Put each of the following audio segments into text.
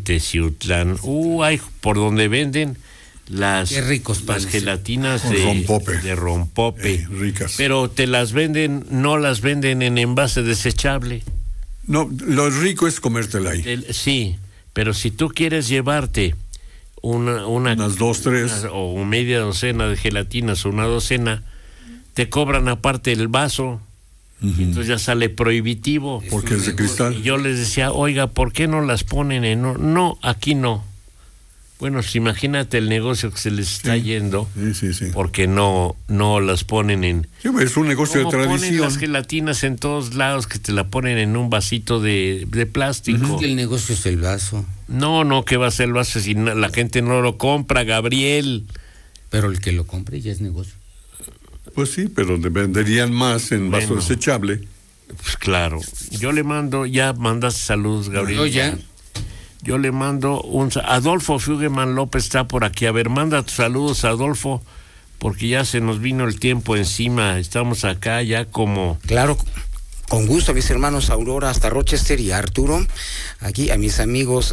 Teciutlán. Hay por donde venden las gelatinas de rompope. Ricas. Pero no las venden en envase desechable. No, lo rico es comértela ahí. Sí, pero si tú quieres llevarte unas 2, 3 o media docena de gelatinas o una docena, te cobran aparte el vaso. Entonces ya sale prohibitivo. Porque es de cristal. Y yo les decía, oiga, ¿por qué no las ponen en...? No, aquí no. Bueno, pues imagínate el negocio que se les está yendo. Sí. Porque no las ponen en... Sí, es un negocio de tradición. Ponen las gelatinas en todos lados, que te la ponen en un vasito de plástico. Es que el negocio es el vaso. No, ¿qué va a ser el vaso si la gente no lo compra, Gabriel? Pero el que lo compre ya es negocio. Pues sí, pero venderían más en vaso desechable. Pues claro. Yo le mando, ya mandaste saludos, Gabriel. Yo le mando Adolfo Fuggeman López está por aquí. A ver, manda tus saludos, Adolfo, porque ya se nos vino el tiempo encima. Estamos acá ya como... Claro, con gusto a mis hermanos Aurora hasta Rochester y a Arturo. Aquí a mis amigos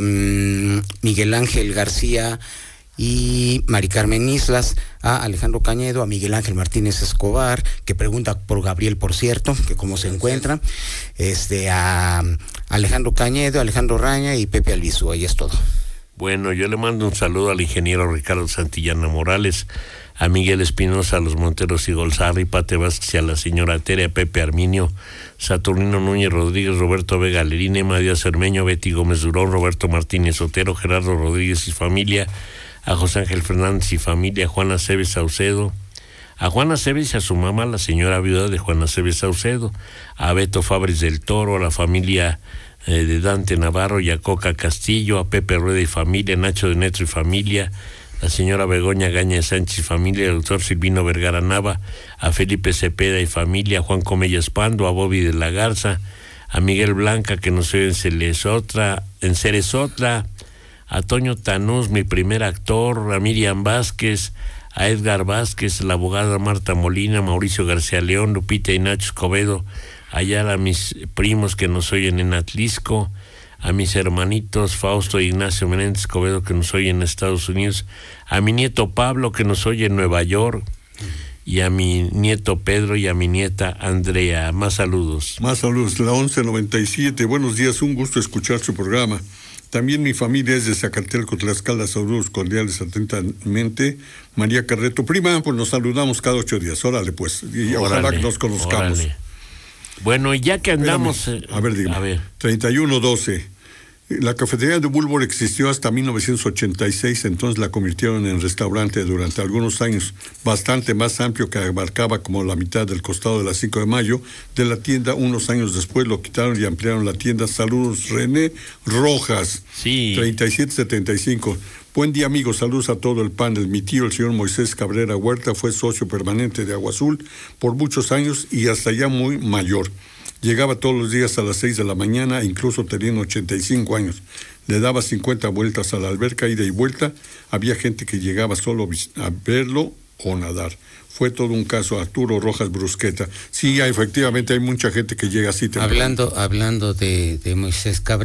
Miguel Ángel García y Mari Carmen Islas, a Alejandro Cañedo, a Miguel Ángel Martínez Escobar, que pregunta por Gabriel, por cierto, que cómo se encuentra, a Alejandro Cañedo, Alejandro Raña y Pepe Albizu, ahí es todo. Bueno, yo le mando un saludo al ingeniero Ricardo Santillana Morales, a Miguel Espinosa, a los Monteros y Golzarri, Pate Vázquez, a la señora Tere, a Pepe Arminio, Saturnino Núñez Rodríguez, Roberto Vega Lerina, Emma Díaz Cermeño, Betty Gómez Durón, Roberto Martínez Otero, Gerardo Rodríguez y familia, a José Ángel Fernández y familia, a Juana Cebes Saucedo, a Juana Cebes y a su mamá, la señora viuda de Juana Cebes Saucedo, a Beto Fabres del Toro, a la familia de Dante Navarro y a Coca Castillo, a Pepe Rueda y familia, Nacho de Netro y familia, la señora Begoña Gaña Sánchez y familia, el doctor Silvino Vergara Nava, a Felipe Cepeda y familia, a Juan Comellas Pando, a Bobby de la Garza, a Miguel Blanca, que nos oye en Cerezotla, a Toño Tanús, mi primer actor, a Miriam Vázquez, a Edgar Vázquez, la abogada Marta Molina, Mauricio García León, Lupita y Nacho Escobedo, allá a mis primos que nos oyen en Atlisco, a mis hermanitos Fausto e Ignacio Menéndez Escobedo que nos oyen en Estados Unidos, a mi nieto Pablo que nos oye en Nueva York, y a mi nieto Pedro y a mi nieta Andrea. Más saludos. La 1197. Buenos días, un gusto escuchar su programa. También mi familia es de Zacatelco, Tlaxcala. Saludos cordiales atentamente. María Carreto. Prima, pues nos saludamos cada 8 días. Órale, pues. Y ojalá que nos conozcamos. Órale. Bueno, y ya que andamos... A ver, dígame. 3112. La cafetería de Bulbor existió hasta 1986, entonces la convirtieron en restaurante durante algunos años, bastante más amplio, que abarcaba como la mitad del costado de la 5 de mayo de la tienda. Unos años después lo quitaron y ampliaron la tienda. Saludos, René Rojas. Sí. 3775. Buen día, amigos, saludos a todo el panel. Mi tío, el señor Moisés Cabrera Huerta, fue socio permanente de Agua Azul por muchos años y hasta ya muy mayor. Llegaba todos los días a las 6 de la mañana, incluso teniendo 85 años. Le daba 50 vueltas a la alberca, ida y vuelta. Había gente que llegaba solo a verlo o nadar. Fue todo un caso. Arturo Rojas Brusqueta. Sí, efectivamente hay mucha gente que llega así. Hablando de Moisés Cabrera.